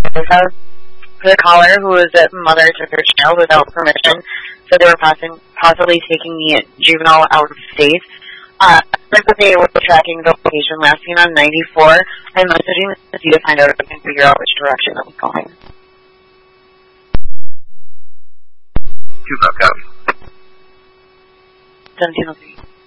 The caller, who was a mother, took her child without permission, so they were possibly taking the juvenile out of state. They were tracking the location last seen on 94 and messaging the city to find out if they can figure out which direction it was going. 2 copy. 1703.